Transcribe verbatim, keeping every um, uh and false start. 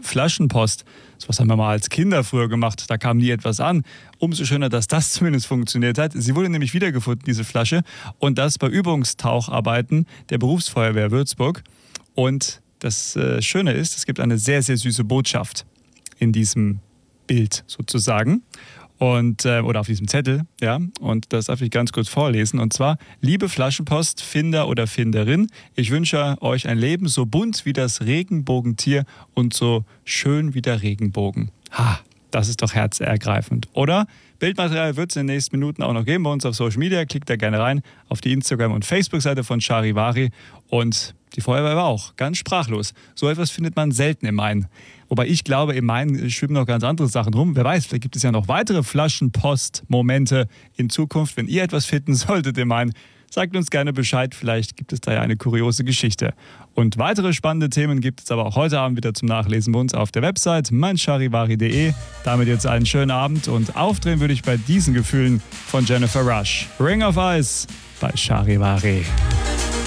Flaschenpost. Das haben wir mal als Kinder früher gemacht, da kam nie etwas an. Umso schöner, dass das zumindest funktioniert hat. Sie wurde nämlich wiedergefunden, diese Flasche, und das bei Übungstaucharbeiten der Berufsfeuerwehr Würzburg. Und das äh, Schöne ist, es gibt eine sehr, sehr süße Botschaft in diesem Bild sozusagen. Und, äh, oder auf diesem Zettel, ja, und das darf ich ganz kurz vorlesen. Und zwar: Liebe Flaschenpost-Finder oder Finderin, ich wünsche euch ein Leben so bunt wie das Regenbogentier und so schön wie der Regenbogen. Ha, das ist doch herzergreifend, oder? Bildmaterial wird es in den nächsten Minuten auch noch geben bei uns auf Social Media. Klickt da gerne rein auf die Instagram- und Facebook-Seite von Charivari. Und die Feuerwehr war auch ganz sprachlos. So etwas findet man selten im Main. Wobei ich glaube, im Main schwimmen noch ganz andere Sachen rum. Wer weiß, vielleicht gibt es ja noch weitere Flaschenpost-Momente in Zukunft. Wenn ihr etwas finden solltet im Main, sagt uns gerne Bescheid. Vielleicht gibt es da ja eine kuriose Geschichte. Und weitere spannende Themen gibt es aber auch heute Abend wieder zum Nachlesen bei uns auf der Website mein charivari punkt de. Damit jetzt einen schönen Abend und aufdrehen würde ich bei diesen Gefühlen von Jennifer Rush. Ring of Ice bei Charivari.